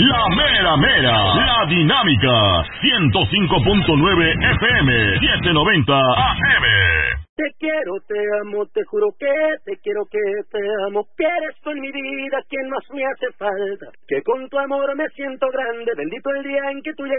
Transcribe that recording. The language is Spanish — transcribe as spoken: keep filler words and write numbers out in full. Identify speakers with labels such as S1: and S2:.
S1: La mera mera, la dinámica, ciento cinco punto nueve F M, setecientos noventa A M.
S2: Te quiero, te amo, te juro que te quiero, que te amo, que eres tú en mi vida quien más me hace falta, que con tu amor me siento grande, bendito el día en que tú llegas.